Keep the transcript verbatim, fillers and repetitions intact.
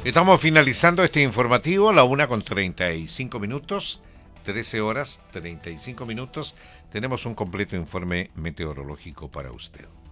Estamos finalizando este informativo, la una con treinta y cinco minutos, trece horas treinta y cinco minutos. Tenemos un completo informe meteorológico para usted.